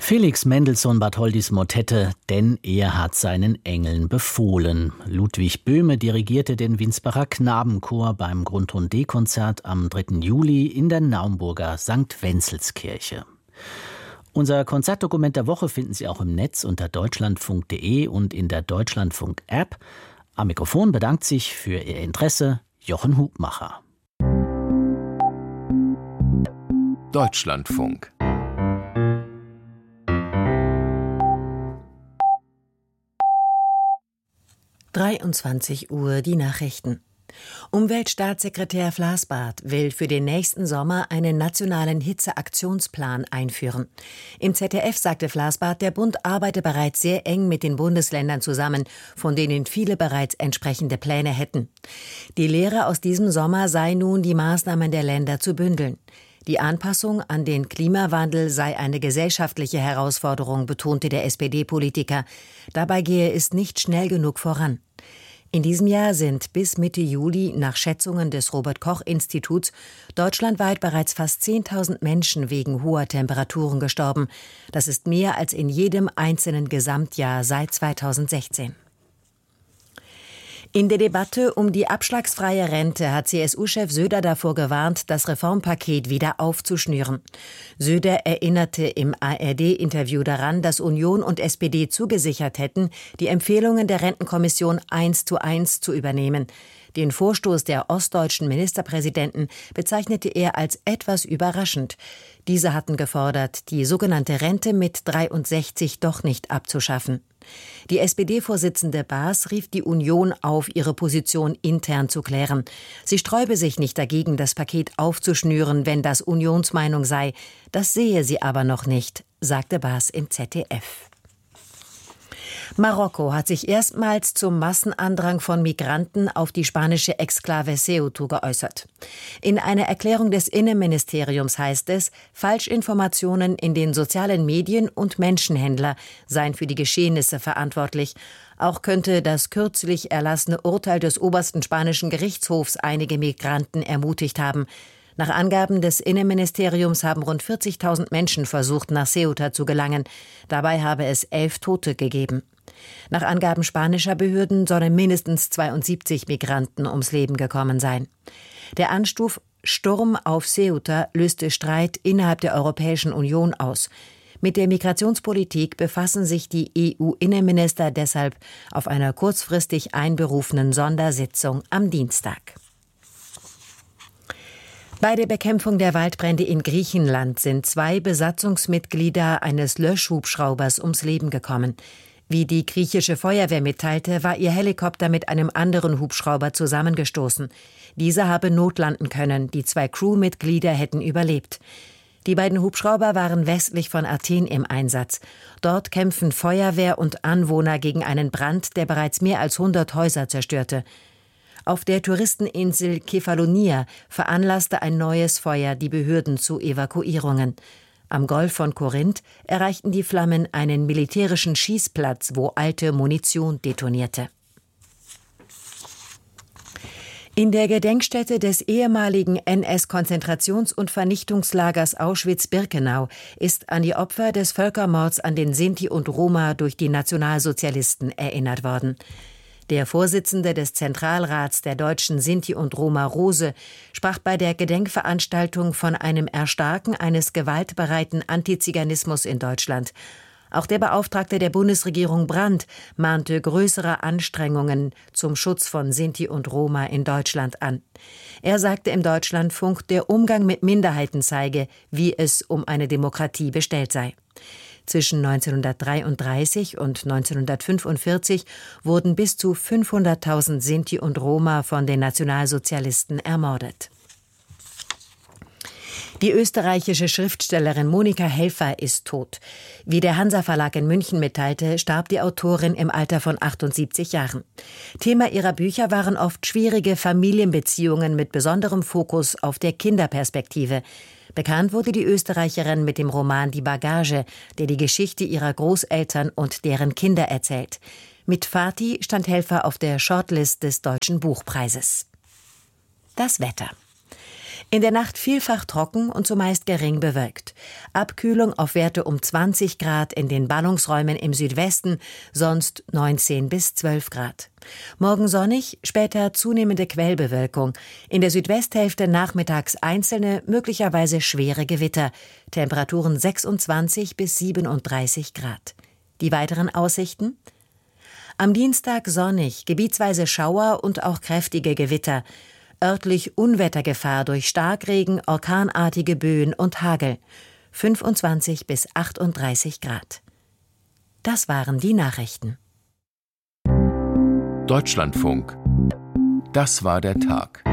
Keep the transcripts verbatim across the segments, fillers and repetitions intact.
Felix Mendelssohn Bartholdys Motette »Denn er hat seinen Engeln befohlen«. Ludwig Böhme dirigierte den Winsbacher Knabenchor beim Grundton D-Konzert am dritten Juli in der Naumburger Sankt Wenzelskirche. Unser Konzertdokument der Woche finden Sie auch im Netz unter deutschlandfunk punkt de und in der Deutschlandfunk-App. Am Mikrofon bedankt sich für Ihr Interesse Jochen Hubmacher. Deutschlandfunk. dreiundzwanzig Uhr die Nachrichten. Umweltstaatssekretär Flasbarth will für den nächsten Sommer einen nationalen Hitzeaktionsplan einführen. Im Z D F sagte Flasbarth, der Bund arbeite bereits sehr eng mit den Bundesländern zusammen, von denen viele bereits entsprechende Pläne hätten. Die Lehre aus diesem Sommer sei nun, die Maßnahmen der Länder zu bündeln. Die Anpassung an den Klimawandel sei eine gesellschaftliche Herausforderung, betonte der S P D-Politiker. Dabei gehe es nicht schnell genug voran. In diesem Jahr sind bis Mitte Juli nach Schätzungen des Robert-Koch-Instituts deutschlandweit bereits fast zehntausend Menschen wegen hoher Temperaturen gestorben. Das ist mehr als in jedem einzelnen Gesamtjahr seit zweitausendsechzehn. In der Debatte um die abschlagsfreie Rente hat C S U-Chef Söder davor gewarnt, das Reformpaket wieder aufzuschnüren. Söder erinnerte im A R D-Interview daran, dass Union und S P D zugesichert hätten, die Empfehlungen der Rentenkommission eins zu eins zu übernehmen. Den Vorstoß der ostdeutschen Ministerpräsidenten bezeichnete er als etwas überraschend. Diese hatten gefordert, die sogenannte Rente mit dreiundsechzig doch nicht abzuschaffen. Die S P D-Vorsitzende Baas rief die Union auf, ihre Position intern zu klären. Sie sträube sich nicht dagegen, das Paket aufzuschnüren, wenn das Unionsmeinung sei. Das sehe sie aber noch nicht, sagte Baas im Z D F. Marokko hat sich erstmals zum Massenandrang von Migranten auf die spanische Exklave Ceuta geäußert. In einer Erklärung des Innenministeriums heißt es, Falschinformationen in den sozialen Medien und Menschenhändler seien für die Geschehnisse verantwortlich. Auch könnte das kürzlich erlassene Urteil des obersten spanischen Gerichtshofs einige Migranten ermutigt haben. Nach Angaben des Innenministeriums haben rund vierzigtausend Menschen versucht, nach Ceuta zu gelangen. Dabei habe es elf Tote gegeben. Nach Angaben spanischer Behörden sollen mindestens zweiundsiebzig Migranten ums Leben gekommen sein. Der Anruf Sturm auf Ceuta löste Streit innerhalb der Europäischen Union aus. Mit der Migrationspolitik befassen sich die E U-Innenminister deshalb auf einer kurzfristig einberufenen Sondersitzung am Dienstag. Bei der Bekämpfung der Waldbrände in Griechenland sind zwei Besatzungsmitglieder eines Löschhubschraubers ums Leben gekommen. Wie die griechische Feuerwehr mitteilte, war ihr Helikopter mit einem anderen Hubschrauber zusammengestoßen. Dieser habe notlanden können, die zwei Crewmitglieder hätten überlebt. Die beiden Hubschrauber waren westlich von Athen im Einsatz. Dort kämpfen Feuerwehr und Anwohner gegen einen Brand, der bereits mehr als hundert Häuser zerstörte. Auf der Touristeninsel Kefalonia veranlasste ein neues Feuer die Behörden zu Evakuierungen. Am Golf von Korinth erreichten die Flammen einen militärischen Schießplatz, wo alte Munition detonierte. In der Gedenkstätte des ehemaligen N S-Konzentrations- und Vernichtungslagers Auschwitz-Birkenau ist an die Opfer des Völkermords an den Sinti und Roma durch die Nationalsozialisten erinnert worden. Der Vorsitzende des Zentralrats der deutschen Sinti und Roma, Rose, sprach bei der Gedenkveranstaltung von einem Erstarken eines gewaltbereiten Antiziganismus in Deutschland. Auch der Beauftragte der Bundesregierung Brandt mahnte größere Anstrengungen zum Schutz von Sinti und Roma in Deutschland an. Er sagte im Deutschlandfunk, der Umgang mit Minderheiten zeige, wie es um eine Demokratie bestellt sei. Zwischen neunzehnhundertdreiunddreißig und neunzehnhundertfünfundvierzig wurden bis zu fünfhunderttausend Sinti und Roma von den Nationalsozialisten ermordet. Die österreichische Schriftstellerin Monika Helfer ist tot. Wie der Hansa-Verlag in München mitteilte, starb die Autorin im Alter von achtundsiebzig Jahren. Thema ihrer Bücher waren oft schwierige Familienbeziehungen mit besonderem Fokus auf der Kinderperspektive. Bekannt wurde die Österreicherin mit dem Roman Die Bagage, der die Geschichte ihrer Großeltern und deren Kinder erzählt. Mit Fatih stand Helfer auf der Shortlist des Deutschen Buchpreises. Das Wetter. In der Nacht vielfach trocken und zumeist gering bewölkt. Abkühlung auf Werte um zwanzig Grad in den Ballungsräumen im Südwesten, sonst neunzehn bis zwölf Grad. Morgen sonnig, später zunehmende Quellbewölkung. In der Südwesthälfte nachmittags einzelne, möglicherweise schwere Gewitter. Temperaturen sechsundzwanzig bis siebenunddreißig Grad. Die weiteren Aussichten? Am Dienstag sonnig, gebietsweise Schauer und auch kräftige Gewitter. Örtlich Unwettergefahr durch Starkregen, orkanartige Böen und Hagel. fünfundzwanzig bis achtunddreißig Grad. Das waren die Nachrichten. Deutschlandfunk. Das war der Tag.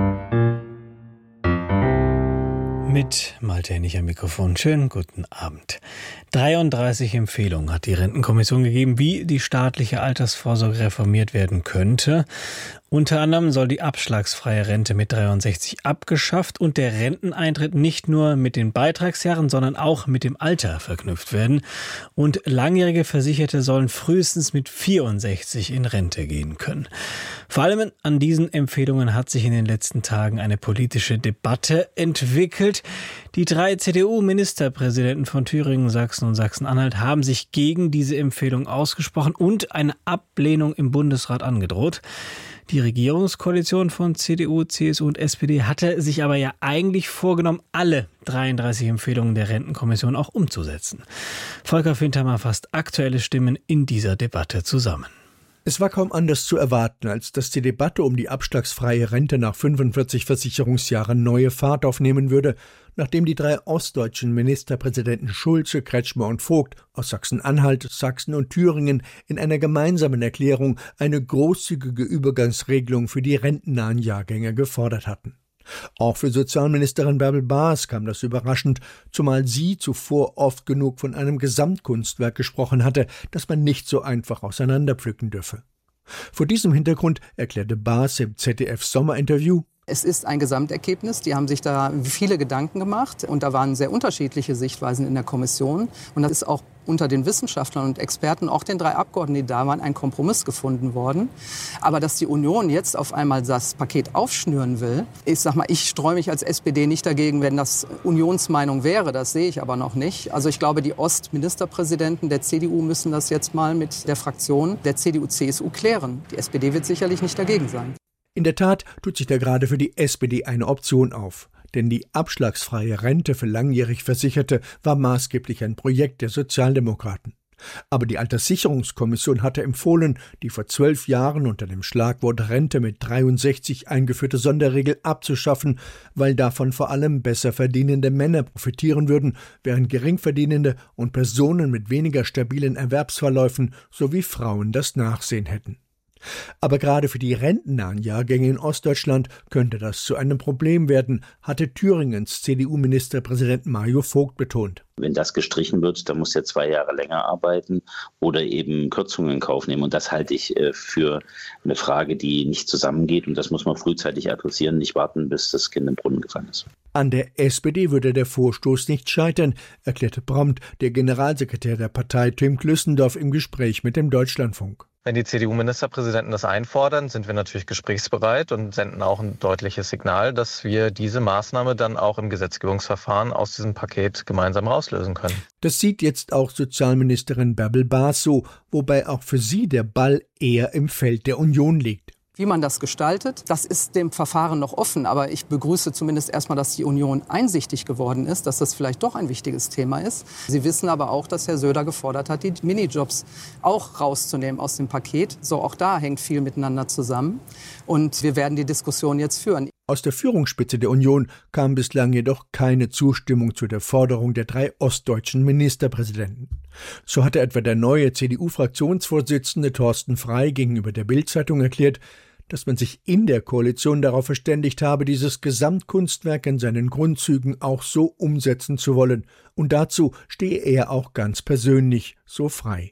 Mit Malte Hennig am Mikrofon. Schönen guten Abend. dreiunddreißig Empfehlungen hat die Rentenkommission gegeben, wie die staatliche Altersvorsorge reformiert werden könnte. Unter anderem soll die abschlagsfreie Rente mit dreiundsechzig abgeschafft und der Renteneintritt nicht nur mit den Beitragsjahren, sondern auch mit dem Alter verknüpft werden. Und langjährige Versicherte sollen frühestens mit vierundsechzig in Rente gehen können. Vor allem an diesen Empfehlungen hat sich in den letzten Tagen eine politische Debatte entwickelt. Die drei C D U-Ministerpräsidenten von Thüringen, Sachsen und Sachsen-Anhalt haben sich gegen diese Empfehlung ausgesprochen und eine Ablehnung im Bundesrat angedroht. Die Regierungskoalition von C D U, C S U und S P D hatte sich aber ja eigentlich vorgenommen, alle dreiunddreißig Empfehlungen der Rentenkommission auch umzusetzen. Volker Fintermer fasst aktuelle Stimmen in dieser Debatte zusammen. Es war kaum anders zu erwarten, als dass die Debatte um die abschlagsfreie Rente nach fünfundvierzig Versicherungsjahren neue Fahrt aufnehmen würde, nachdem die drei ostdeutschen Ministerpräsidenten Schulze, Kretschmer und Vogt aus Sachsen-Anhalt, Sachsen und Thüringen in einer gemeinsamen Erklärung eine großzügige Übergangsregelung für die rentennahen Jahrgänge gefordert hatten. Auch für Sozialministerin Bärbel Baas kam das überraschend, zumal sie zuvor oft genug von einem Gesamtkunstwerk gesprochen hatte, das man nicht so einfach auseinanderpflücken dürfe. Vor diesem Hintergrund erklärte Baas im Z D F-Sommerinterview: Es ist ein Gesamtergebnis. Die haben sich da viele Gedanken gemacht. Und da waren sehr unterschiedliche Sichtweisen in der Kommission. Und das ist auch unter den Wissenschaftlern und Experten, auch den drei Abgeordneten, die da waren, ein Kompromiss gefunden worden. Aber dass die Union jetzt auf einmal das Paket aufschnüren will, ich sag mal, ich streue mich als S P D nicht dagegen, wenn das Unionsmeinung wäre. Das sehe ich aber noch nicht. Also ich glaube, die Ostministerpräsidenten der C D U müssen das jetzt mal mit der Fraktion der C D U, C S U klären. Die S P D wird sicherlich nicht dagegen sein. In der Tat tut sich da gerade für die S P D eine Option auf. Denn die abschlagsfreie Rente für langjährig Versicherte war maßgeblich ein Projekt der Sozialdemokraten. Aber die Alterssicherungskommission hatte empfohlen, die vor zwölf Jahren unter dem Schlagwort Rente mit dreiundsechzig eingeführte Sonderregel abzuschaffen, weil davon vor allem besser verdienende Männer profitieren würden, während Geringverdienende und Personen mit weniger stabilen Erwerbsverläufen sowie Frauen das Nachsehen hätten. Aber gerade für die rentennahen Jahrgänge in Ostdeutschland könnte das zu einem Problem werden, hatte Thüringens C D U-Ministerpräsident Mario Vogt betont. Wenn das gestrichen wird, dann muss er zwei Jahre länger arbeiten oder eben Kürzungen in Kauf nehmen. Und das halte ich für eine Frage, die nicht zusammengeht. Und das muss man frühzeitig adressieren, nicht warten, bis das Kind im Brunnen gefallen ist. An der S P D würde der Vorstoß nicht scheitern, erklärte prompt der Generalsekretär der Partei Tim Klüssendorf im Gespräch mit dem Deutschlandfunk. Wenn die C D U-Ministerpräsidenten das einfordern, sind wir natürlich gesprächsbereit und senden auch ein deutliches Signal, dass wir diese Maßnahme dann auch im Gesetzgebungsverfahren aus diesem Paket gemeinsam rauslösen können. Das sieht jetzt auch Sozialministerin Bärbel Baas so, wobei auch für sie der Ball eher im Feld der Union liegt. Wie man das gestaltet, das ist dem Verfahren noch offen. Aber ich begrüße zumindest erstmal, dass die Union einsichtig geworden ist, dass das vielleicht doch ein wichtiges Thema ist. Sie wissen aber auch, dass Herr Söder gefordert hat, die Minijobs auch rauszunehmen aus dem Paket. So, auch da hängt viel miteinander zusammen. Und wir werden die Diskussion jetzt führen. Aus der Führungsspitze der Union kam bislang jedoch keine Zustimmung zu der Forderung der drei ostdeutschen Ministerpräsidenten. So hatte etwa der neue C D U-Fraktionsvorsitzende Thorsten Frey gegenüber der Bild-Zeitung erklärt, dass man sich in der Koalition darauf verständigt habe, dieses Gesamtkunstwerk in seinen Grundzügen auch so umsetzen zu wollen. Und dazu stehe er auch ganz persönlich so frei.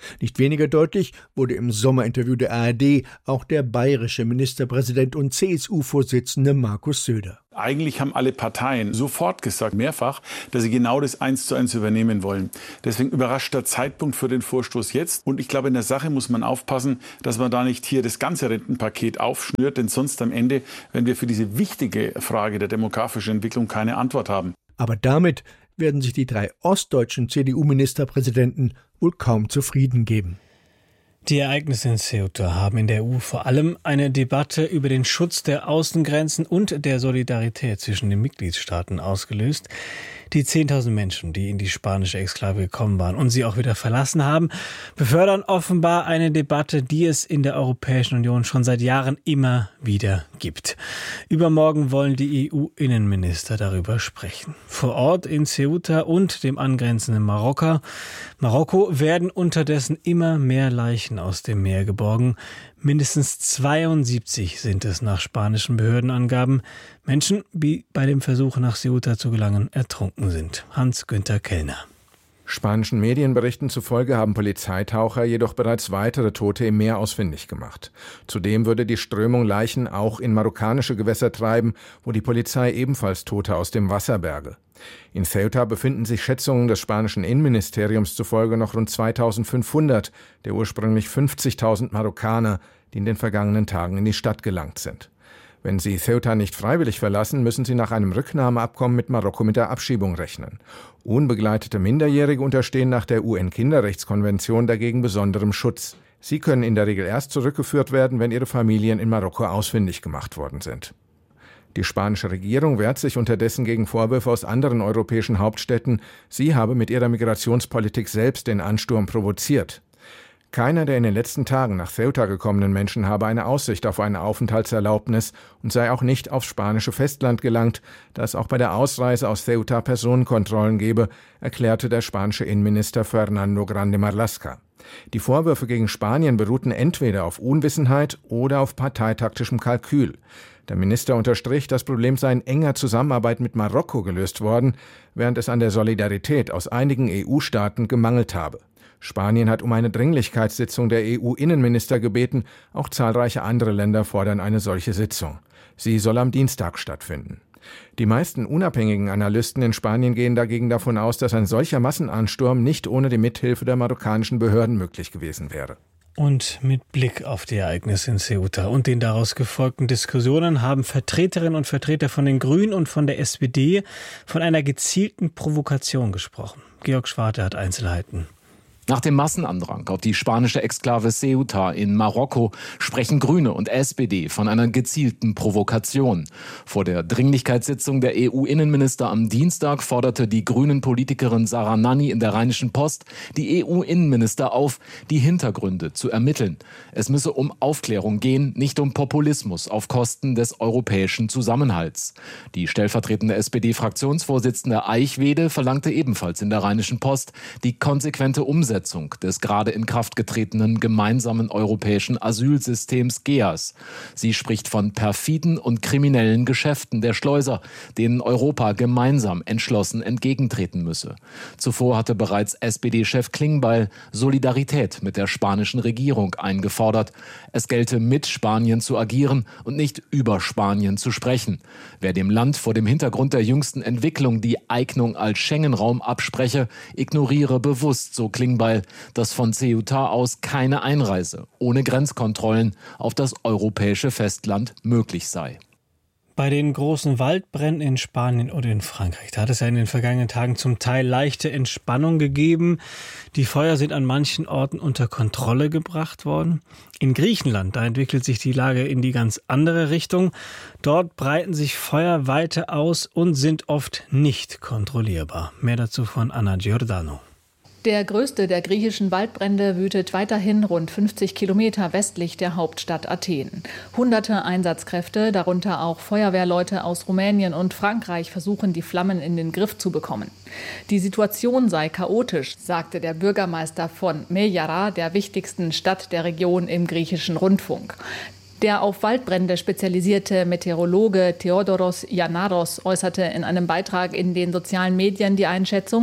Nicht weniger deutlich wurde im Sommerinterview der A R D auch der bayerische Ministerpräsident und C S U-Vorsitzende Markus Söder. Eigentlich haben alle Parteien sofort gesagt, mehrfach, dass sie genau das eins zu eins übernehmen wollen. Deswegen überrascht der Zeitpunkt für den Vorstoß jetzt. Und ich glaube, in der Sache muss man aufpassen, dass man da nicht hier das ganze Rentenpaket aufschnürt. Denn sonst am Ende, wenn wir für diese wichtige Frage der demografischen Entwicklung keine Antwort haben. Aber damit werden sich die drei ostdeutschen C D U-Ministerpräsidenten wohl kaum zufrieden geben. Die Ereignisse in Ceuta haben in der E U vor allem eine Debatte über den Schutz der Außengrenzen und der Solidarität zwischen den Mitgliedstaaten ausgelöst. Die zehntausend Menschen, die in die spanische Exklave gekommen waren und sie auch wieder verlassen haben, befördern offenbar eine Debatte, die es in der Europäischen Union schon seit Jahren immer wieder gibt. Übermorgen wollen die E U-Innenminister darüber sprechen. Vor Ort in Ceuta und dem angrenzenden Marokko, Marokko werden unterdessen immer mehr Leichen aus dem Meer geborgen. Mindestens zweiundsiebzig sind es nach spanischen Behördenangaben. Menschen, die bei dem Versuch nach Ceuta zu gelangen, ertrunken sind. Hans-Günther Kellner. Spanischen Medienberichten zufolge haben Polizeitaucher jedoch bereits weitere Tote im Meer ausfindig gemacht. Zudem würde die Strömung Leichen auch in marokkanische Gewässer treiben, wo die Polizei ebenfalls Tote aus dem Wasser berge. In Ceuta befinden sich Schätzungen des spanischen Innenministeriums zufolge noch rund zweitausendfünfhundert der ursprünglich fünfzigtausend Marokkaner, die in den vergangenen Tagen in die Stadt gelangt sind. Wenn sie Ceuta nicht freiwillig verlassen, müssen sie nach einem Rücknahmeabkommen mit Marokko mit der Abschiebung rechnen. Unbegleitete Minderjährige unterstehen nach der U N-Kinderrechtskonvention dagegen besonderem Schutz. Sie können in der Regel erst zurückgeführt werden, wenn ihre Familien in Marokko ausfindig gemacht worden sind. Die spanische Regierung wehrt sich unterdessen gegen Vorwürfe aus anderen europäischen Hauptstädten, sie habe mit ihrer Migrationspolitik selbst den Ansturm provoziert. Keiner der in den letzten Tagen nach Ceuta gekommenen Menschen habe eine Aussicht auf eine Aufenthaltserlaubnis und sei auch nicht aufs spanische Festland gelangt, da es auch bei der Ausreise aus Ceuta Personenkontrollen gebe, erklärte der spanische Innenminister Fernando Grande Marlaska. Die Vorwürfe gegen Spanien beruhten entweder auf Unwissenheit oder auf parteitaktischem Kalkül. Der Minister unterstrich, das Problem sei in enger Zusammenarbeit mit Marokko gelöst worden, während es an der Solidarität aus einigen E U-Staaten gemangelt habe. Spanien hat um eine Dringlichkeitssitzung der E U-Innenminister gebeten, auch zahlreiche andere Länder fordern eine solche Sitzung. Sie soll am Dienstag stattfinden. Die meisten unabhängigen Analysten in Spanien gehen dagegen davon aus, dass ein solcher Massenansturm nicht ohne die Mithilfe der marokkanischen Behörden möglich gewesen wäre. Und mit Blick auf die Ereignisse in Ceuta und den daraus gefolgten Diskussionen haben Vertreterinnen und Vertreter von den Grünen und von der S P D von einer gezielten Provokation gesprochen. Georg Schwarte hat Einzelheiten. Nach dem Massenandrang auf die spanische Exklave Ceuta in Marokko sprechen Grüne und S P D von einer gezielten Provokation. Vor der Dringlichkeitssitzung der E U-Innenminister am Dienstag forderte die Grünen-Politikerin Sarah Nanni in der Rheinischen Post die E U-Innenminister auf, die Hintergründe zu ermitteln. Es müsse um Aufklärung gehen, nicht um Populismus auf Kosten des europäischen Zusammenhalts. Die stellvertretende S P D-Fraktionsvorsitzende Eichwede verlangte ebenfalls in der Rheinischen Post die konsequente Umsetzung des gerade in Kraft getretenen gemeinsamen europäischen Asylsystems G E A S. Sie spricht von perfiden und kriminellen Geschäften der Schleuser, denen Europa gemeinsam entschlossen entgegentreten müsse. Zuvor hatte bereits S P D-Chef Klingbeil Solidarität mit der spanischen Regierung eingefordert. Es gelte mit Spanien zu agieren und nicht über Spanien zu sprechen. Wer dem Land vor dem Hintergrund der jüngsten Entwicklung die Eignung als Schengen-Raum abspreche, ignoriere bewusst, so Klingbeil, dass von Ceuta aus keine Einreise ohne Grenzkontrollen auf das europäische Festland möglich sei. Bei den großen Waldbränden in Spanien oder in Frankreich, da hat es ja in den vergangenen Tagen zum Teil leichte Entspannung gegeben. Die Feuer sind an manchen Orten unter Kontrolle gebracht worden. In Griechenland, da entwickelt sich die Lage in die ganz andere Richtung. Dort breiten sich Feuer weiter aus und sind oft nicht kontrollierbar. Mehr dazu von Anna Giordano. Der größte der griechischen Waldbrände wütet weiterhin rund fünfzig Kilometer westlich der Hauptstadt Athen. Hunderte Einsatzkräfte, darunter auch Feuerwehrleute aus Rumänien und Frankreich, versuchen, die Flammen in den Griff zu bekommen. Die Situation sei chaotisch, sagte der Bürgermeister von Meyara, der wichtigsten Stadt der Region, im griechischen Rundfunk. Der auf Waldbrände spezialisierte Meteorologe Theodoros Yanaros äußerte in einem Beitrag in den sozialen Medien die Einschätzung,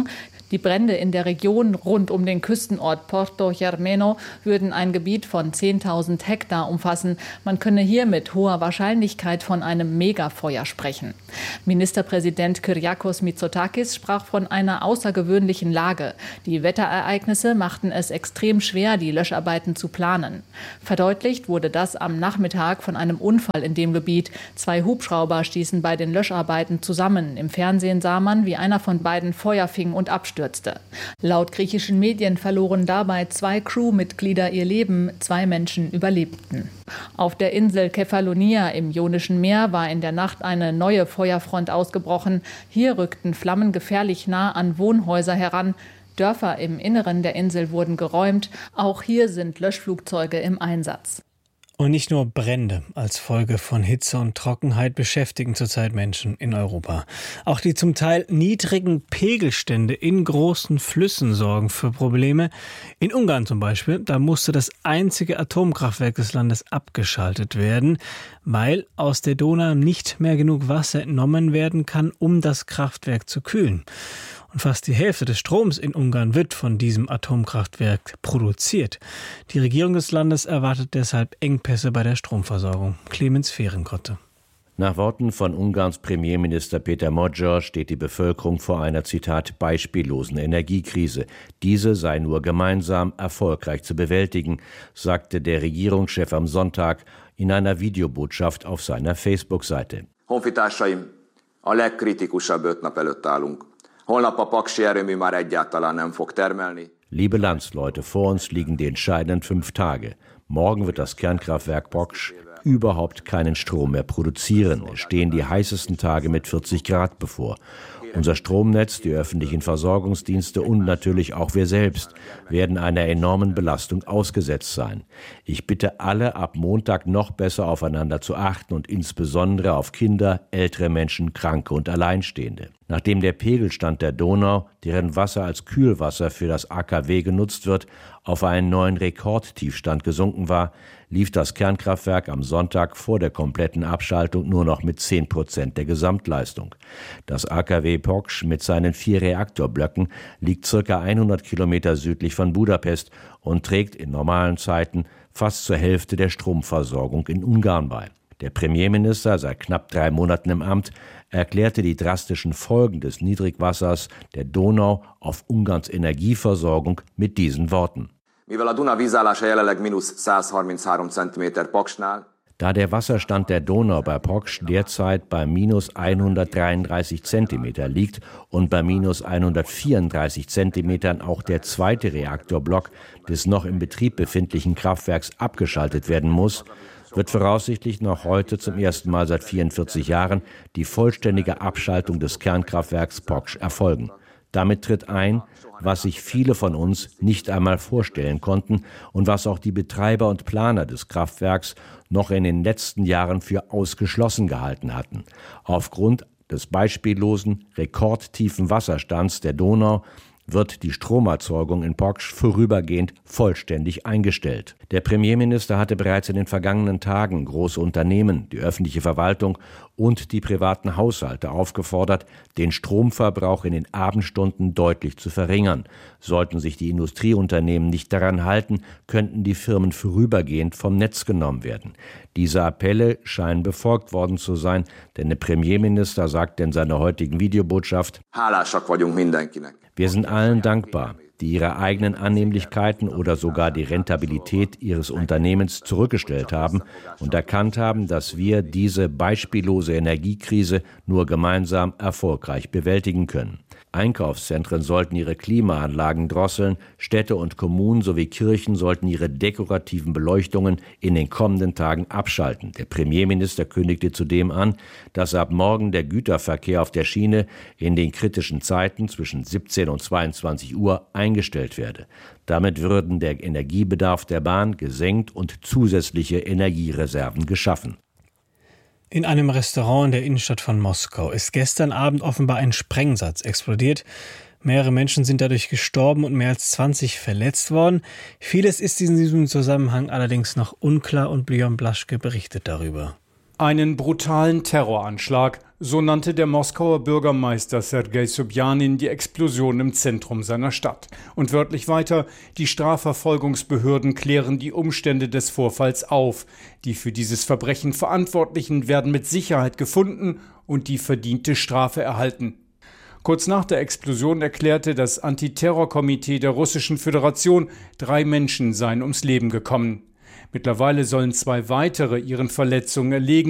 Die Brände in der Region rund um den Küstenort Porto Germano würden ein Gebiet von zehntausend Hektar umfassen. Man könne hier mit hoher Wahrscheinlichkeit von einem Megafeuer sprechen. Ministerpräsident Kyriakos Mitsotakis sprach von einer außergewöhnlichen Lage. Die Wetterereignisse machten es extrem schwer, die Löscharbeiten zu planen. Verdeutlicht wurde das am Nachmittag von einem Unfall in dem Gebiet. Zwei Hubschrauber stießen bei den Löscharbeiten zusammen. Im Fernsehen sah man, wie einer von beiden Feuer fing und abstürzte. Laut griechischen Medien verloren dabei zwei Crewmitglieder ihr Leben, zwei Menschen überlebten. Auf der Insel Kefalonia im Ionischen Meer war in der Nacht eine neue Feuerfront ausgebrochen. Hier rückten Flammen gefährlich nah an Wohnhäuser heran. Dörfer im Inneren der Insel wurden geräumt. Auch hier sind Löschflugzeuge im Einsatz. Und nicht nur Brände als Folge von Hitze und Trockenheit beschäftigen zurzeit Menschen in Europa. Auch die zum Teil niedrigen Pegelstände in großen Flüssen sorgen für Probleme. In Ungarn zum Beispiel, da musste das einzige Atomkraftwerk des Landes abgeschaltet werden, weil aus der Donau nicht mehr genug Wasser entnommen werden kann, um das Kraftwerk zu kühlen. Und fast die Hälfte des Stroms in Ungarn wird von diesem Atomkraftwerk produziert. Die Regierung des Landes erwartet deshalb Engpässe bei der Stromversorgung. Clemens Fehrenkotte. Nach Worten von Ungarns Premierminister Péter Magyar steht die Bevölkerung vor einer, Zitat, beispiellosen Energiekrise. Diese sei nur gemeinsam erfolgreich zu bewältigen, sagte der Regierungschef am Sonntag in einer Videobotschaft auf seiner Facebook-Seite. Honfitársaim, a legkritikusabb öt nap előtt állunk. Liebe Landsleute, vor uns liegen die entscheidenden fünf Tage. Morgen wird das Kernkraftwerk Poksch überhaupt keinen Strom mehr produzieren. Es stehen die heißesten Tage mit vierzig Grad bevor. Unser Stromnetz, die öffentlichen Versorgungsdienste und natürlich auch wir selbst werden einer enormen Belastung ausgesetzt sein. Ich bitte alle, ab Montag noch besser aufeinander zu achten und insbesondere auf Kinder, ältere Menschen, Kranke und Alleinstehende. Nachdem der Pegelstand der Donau, deren Wasser als Kühlwasser für das A K W genutzt wird, auf einen neuen Rekordtiefstand gesunken war, lief das Kernkraftwerk am Sonntag vor der kompletten Abschaltung nur noch mit zehn Prozent der Gesamtleistung. Das A K W Poksch mit seinen vier Reaktorblöcken liegt circa hundert Kilometer südlich von Budapest und trägt in normalen Zeiten fast zur Hälfte der Stromversorgung in Ungarn bei. Der Premierminister, seit knapp drei Monaten im Amt, erklärte die drastischen Folgen des Niedrigwassers der Donau auf Ungarns Energieversorgung mit diesen Worten. Mivel a Duna vízállása jelenleg mínusz százharminchárom Zentimeter Poksnál, Da der Wasserstand der Donau bei Poksch derzeit bei minus hundertdreiunddreißig Zentimeter liegt und bei minus hundertvierunddreißig Zentimetern auch der zweite Reaktorblock des noch im Betrieb befindlichen Kraftwerks abgeschaltet werden muss, wird voraussichtlich noch heute zum ersten Mal seit vierundvierzig Jahren die vollständige Abschaltung des Kernkraftwerks Poksch erfolgen. Damit tritt ein, was sich viele von uns nicht einmal vorstellen konnten und was auch die Betreiber und Planer des Kraftwerks noch in den letzten Jahren für ausgeschlossen gehalten hatten. Aufgrund des beispiellosen, rekordtiefen Wasserstands der Donau wird die Stromerzeugung in Poksch vorübergehend vollständig eingestellt. Der Premierminister hatte bereits in den vergangenen Tagen große Unternehmen, die öffentliche Verwaltung und die privaten Haushalte aufgefordert, den Stromverbrauch in den Abendstunden deutlich zu verringern. Sollten sich die Industrieunternehmen nicht daran halten, könnten die Firmen vorübergehend vom Netz genommen werden. Diese Appelle scheinen befolgt worden zu sein, denn der Premierminister sagte in seiner heutigen Videobotschaft: Hálásak vagyunk mindenkinek. Wir sind allen dankbar, die ihre eigenen Annehmlichkeiten oder sogar die Rentabilität ihres Unternehmens zurückgestellt haben und erkannt haben, dass wir diese beispiellose Energiekrise nur gemeinsam erfolgreich bewältigen können. Einkaufszentren sollten ihre Klimaanlagen drosseln, Städte und Kommunen sowie Kirchen sollten ihre dekorativen Beleuchtungen in den kommenden Tagen abschalten. Der Premierminister kündigte zudem an, dass ab morgen der Güterverkehr auf der Schiene in den kritischen Zeiten zwischen siebzehn und zweiundzwanzig Uhr eingestellt werde. Damit würden der Energiebedarf der Bahn gesenkt und zusätzliche Energiereserven geschaffen. In einem Restaurant in der Innenstadt von Moskau ist gestern Abend offenbar ein Sprengsatz explodiert. Mehrere Menschen sind dadurch gestorben und mehr als zwanzig verletzt worden. Vieles ist in diesem Zusammenhang allerdings noch unklar und Björn Blaschke berichtet darüber. Einen brutalen Terroranschlag So nannte der Moskauer Bürgermeister Sergei Sobjanin die Explosion im Zentrum seiner Stadt. Und wörtlich weiter: Die Strafverfolgungsbehörden klären die Umstände des Vorfalls auf. Die für dieses Verbrechen Verantwortlichen werden mit Sicherheit gefunden und die verdiente Strafe erhalten. Kurz nach der Explosion erklärte das Antiterrorkomitee der Russischen Föderation, drei Menschen seien ums Leben gekommen. Mittlerweile sollen zwei weitere ihren Verletzungen erlegen.